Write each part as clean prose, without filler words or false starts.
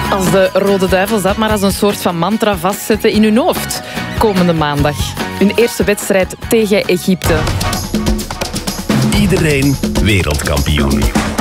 Als de Rode Duivels dat maar als een soort van mantra vastzetten in hun hoofd. Komende maandag. Hun eerste wedstrijd tegen Egypte. Iedereen wereldkampioen.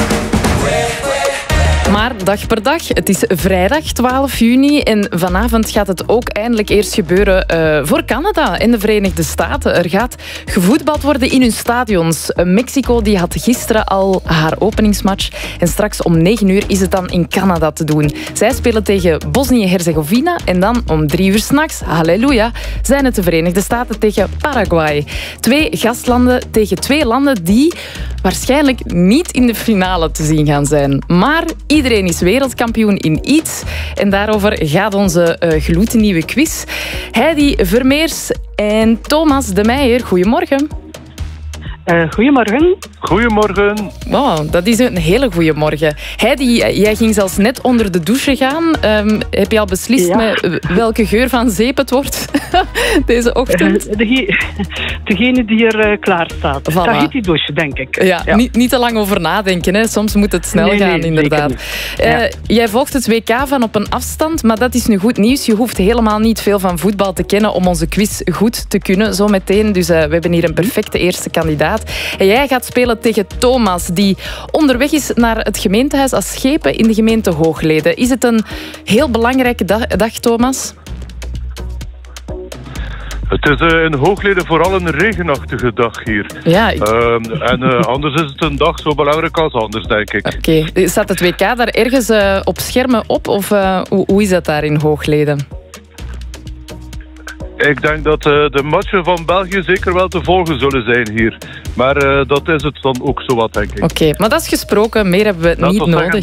Maar dag per dag. Het is vrijdag 12 juni en vanavond gaat het ook eindelijk eerst gebeuren voor Canada en de Verenigde Staten. Er gaat gevoetbald worden in hun stadions. Mexico die had gisteren al haar openingsmatch en straks om 9 uur is het dan in Canada te doen. Zij spelen tegen Bosnië-Herzegovina en dan om 3 uur 's nachts, halleluja, zijn het de Verenigde Staten tegen Paraguay. 2 gastlanden tegen 2 landen die waarschijnlijk niet in de finale te zien gaan zijn. Maar iedereen is wereldkampioen in iets. En daarover gaat onze gloednieuwe quiz. Heidi Vermeers en Thomas de Meijer, goedemorgen. Goedemorgen. Goedemorgen. Wow, dat is een hele goede morgen. Heidi, jij ging zelfs net onder de douche gaan. Heb je al beslist met welke geur van zeep het wordt deze ochtend? Degene die er klaar staat. Voilà. Tahiti douche, denk ik. Ja. Niet te lang over nadenken. Hè. Soms moet het snel gaan, inderdaad. Jij volgt het WK van op een afstand, maar dat is nu goed nieuws. Je hoeft helemaal niet veel van voetbal te kennen om onze quiz goed te kunnen, zo meteen. Dus we hebben hier een perfecte eerste kandidaat. En jij gaat spelen tegen Thomas, die onderweg is naar het gemeentehuis als schepen in de gemeente Hoogleden. Is het een heel belangrijke dag, Thomas? Het is in Hoogleden vooral een regenachtige dag hier. Ja, anders is het een dag zo belangrijk als anders, denk ik. Oké. Staat het WK daar ergens op schermen op? Of hoe is dat daar in Hoogleden? Ik denk dat de matchen van België zeker wel te volgen zullen zijn hier. Maar dat is het dan ook zo wat, denk ik. Oké, maar dat is gesproken. Meer hebben we niet nodig.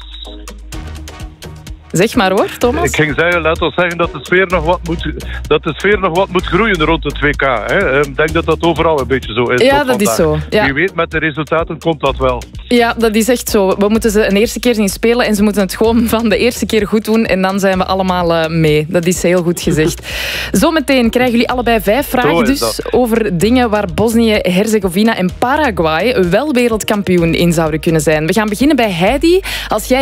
Zeg maar hoor, Thomas. Ik ging zeggen, laten we zeggen dat de sfeer nog wat moet groeien rond het WK. Hè. Ik denk dat dat overal een beetje zo is. Ja, dat is zo. Ja. Wie weet, met de resultaten komt dat wel. Ja, dat is echt zo. We moeten ze een eerste keer zien spelen en ze moeten het gewoon van de eerste keer goed doen en dan zijn we allemaal mee. Dat is heel goed gezegd. Zometeen krijgen jullie allebei 5 vragen dus over dingen waar Bosnië, Herzegovina en Paraguay wel wereldkampioen in zouden kunnen zijn. We gaan beginnen bij Heidi. Als jij